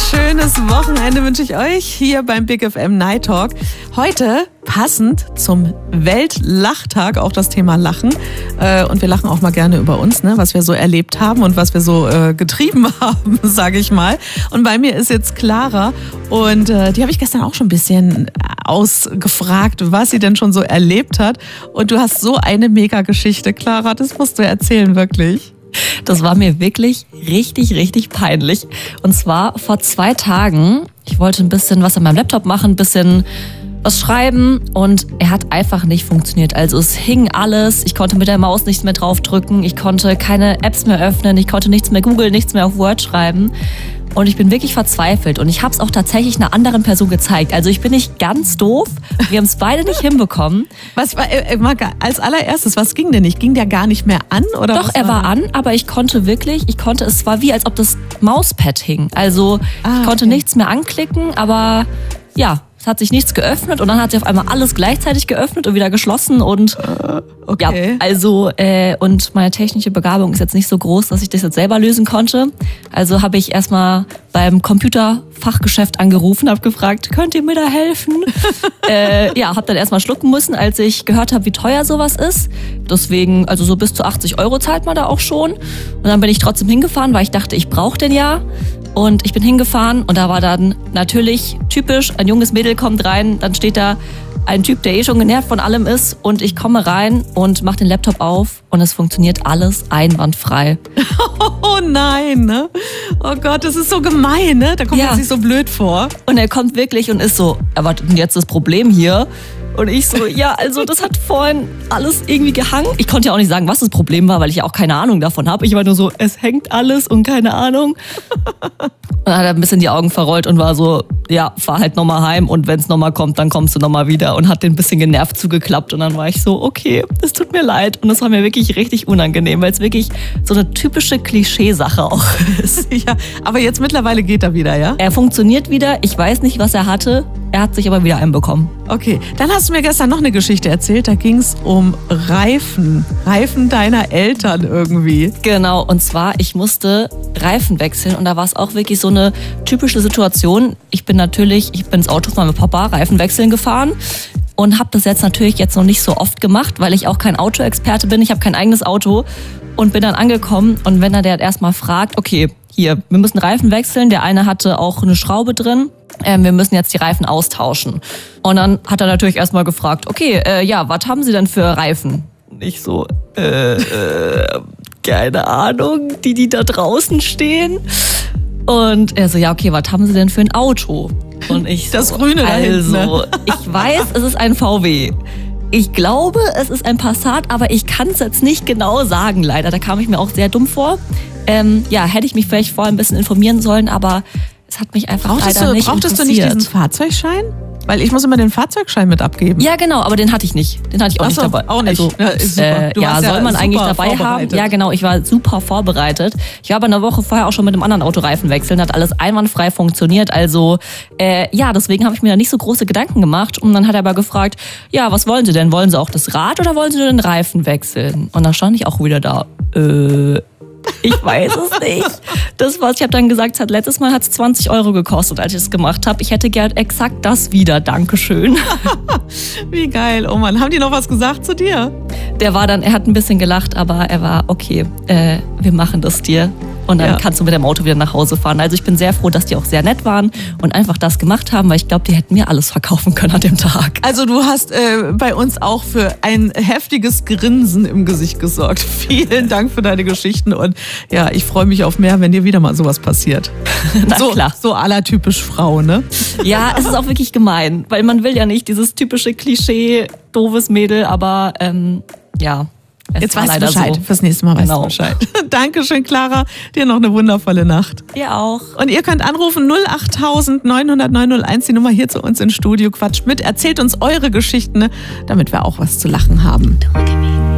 schönes Wochenende wünsche ich euch hier beim Big FM Night Talk. Heute passend zum Weltlachtag auch das Thema Lachen. Und wir lachen auch mal gerne über uns, ne? Was wir so erlebt haben und was wir so getrieben haben, sage ich mal. Und bei mir ist jetzt Clara und die habe ich gestern auch schon ein bisschen ausgefragt, was sie denn schon so erlebt hat. Und du hast so eine Mega-Geschichte, Clara, das musst du erzählen, wirklich. Das war mir wirklich richtig, richtig peinlich. Und zwar vor 2 Tagen. Ich wollte ein bisschen was an meinem Laptop machen, ein bisschen was schreiben und er hat einfach nicht funktioniert. Also es hing alles, ich konnte mit der Maus nichts mehr draufdrücken, ich konnte keine Apps mehr öffnen, ich konnte nichts mehr googeln, nichts mehr auf Word schreiben. Und ich bin wirklich verzweifelt und ich habe es auch tatsächlich einer anderen Person gezeigt. Also ich bin nicht ganz doof, wir haben es beide nicht hinbekommen. Was war, als allererstes, was ging denn nicht? Ging der gar nicht mehr an? Oder doch, er war an, aber es war wie, als ob das Mauspad hing. Also ich konnte nichts mehr anklicken, aber ja, es hat sich nichts geöffnet und dann hat sich auf einmal alles gleichzeitig geöffnet und wieder geschlossen und okay. Ja, also und meine technische Begabung ist jetzt nicht so groß, dass ich das jetzt selber lösen konnte. Also habe ich erstmal beim Computerfachgeschäft angerufen, habe gefragt, könnt ihr mir da helfen? Habe dann erstmal schlucken müssen, als ich gehört habe, wie teuer sowas ist. Deswegen, also so bis zu 80 € zahlt man da auch schon. Und dann bin ich trotzdem hingefahren, weil ich dachte, ich brauche den ja. Und ich bin hingefahren und da war dann natürlich typisch, ein junges Mädel kommt rein, dann steht da ein Typ, der schon genervt von allem ist und ich komme rein und mache den Laptop auf und es funktioniert alles einwandfrei. Oh nein, ne? Oh Gott, das ist so gemein, ne? Da kommt man sich so blöd vor. Und er kommt wirklich und ist so, was ist denn jetzt das Problem hier? Und ich so, ja, also das hat vorhin alles irgendwie gehangen. Ich konnte ja auch nicht sagen, was das Problem war, weil ich ja auch keine Ahnung davon habe. Ich war nur so, es hängt alles und keine Ahnung. Und dann hat er ein bisschen die Augen verrollt und war so, ja, fahr halt nochmal heim und wenn es nochmal kommt, dann kommst du nochmal wieder. Und hat den ein bisschen genervt zugeklappt und dann war ich so, okay, es tut mir leid. Und das war mir wirklich richtig unangenehm, weil es wirklich so eine typische Klischeesache auch ist. Ja, aber jetzt mittlerweile geht er wieder, ja? Er funktioniert wieder, ich weiß nicht, was er hatte. Er hat sich aber wieder einbekommen. Okay, dann hast du mir gestern noch eine Geschichte erzählt. Da ging es um Reifen deiner Eltern irgendwie. Genau, und zwar, ich musste Reifen wechseln und da war es auch wirklich so eine typische Situation. Ich bin ins Auto mal mit Papa Reifen wechseln gefahren und habe das jetzt noch nicht so oft gemacht, weil ich auch kein Autoexperte bin. Ich habe kein eigenes Auto und bin dann angekommen und wenn der erstmal fragt, okay, hier, wir müssen Reifen wechseln. Der eine hatte auch eine Schraube drin. Wir müssen jetzt die Reifen austauschen. Und dann hat er natürlich erstmal gefragt, okay, was haben Sie denn für Reifen? Und ich so, keine Ahnung, die da draußen stehen. Und er so, ja, okay, was haben Sie denn für ein Auto? Und ich so, das Grüne da hinten, ne? Ich weiß, es ist ein VW. Ich glaube, es ist ein Passat, aber ich kann es jetzt nicht genau sagen, leider. Da kam ich mir auch sehr dumm vor. Hätte ich mich vielleicht vorher ein bisschen informieren sollen, aber es hat mich einfach nicht interessiert. Brauchtest du nicht diesen Fahrzeugschein? Weil ich muss immer den Fahrzeugschein mit abgeben. Ja, genau, aber den hatte ich nicht. Den hatte ich auch nicht dabei. Auch nicht. Also, soll man eigentlich dabei haben. Ja, genau, ich war super vorbereitet. Ich war aber eine Woche vorher auch schon mit einem anderen Autoreifen wechseln, hat alles einwandfrei funktioniert. Also, deswegen habe ich mir da nicht so große Gedanken gemacht. Und dann hat er aber gefragt, ja, was wollen Sie denn? Wollen Sie auch das Rad oder wollen Sie nur den Reifen wechseln? Und dann stand ich auch wieder da. Ich weiß es nicht. Ich habe dann gesagt, letztes Mal hat es 20 € gekostet, als ich es gemacht habe. Ich hätte gern exakt das wieder. Dankeschön. Wie geil. Oh Mann, haben die noch was gesagt zu dir? Er hat ein bisschen gelacht, aber er war, okay, wir machen das dir. Und dann kannst du mit dem Auto wieder nach Hause fahren. Also ich bin sehr froh, dass die auch sehr nett waren und einfach das gemacht haben, weil ich glaube, die hätten mir alles verkaufen können an dem Tag. Also du hast bei uns auch für ein heftiges Grinsen im Gesicht gesorgt. Vielen Dank für deine Geschichten und ja, ich freue mich auf mehr, wenn dir wieder mal sowas passiert. Klar. So allertypisch Frau, ne? Ja, es ist auch wirklich gemein, weil man will ja nicht dieses typische Klischee, doofes Mädel, aber Jetzt weißt du Bescheid. So. Fürs nächste Mal weißt du Bescheid. Dankeschön, Clara. Dir noch eine wundervolle Nacht. Dir auch. Und ihr könnt anrufen 08000 900 901, die Nummer hier zu uns ins Studio. Quatscht mit, erzählt uns eure Geschichten, damit wir auch was zu lachen haben.